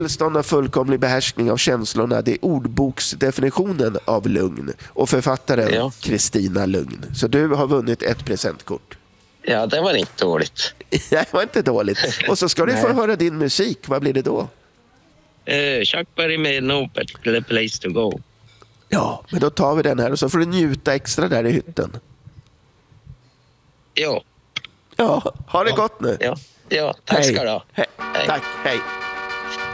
Tillstånd av fullkomlig behärskning av känslorna, det är ordboksdefinitionen av lugn. Och författaren Kristina Lugn. Så du har vunnit ett presentkort. Ja, det var inte dåligt. Det var inte dåligt. Och så ska du få höra din musik. Vad blir det då? Chuck Berry med No Particular Place to Go. Ja, men då tar vi den här och så får du njuta extra där i hytten. Ja. Ja, ha det gott nu. Ja, tack ska du ha. Tack, hej.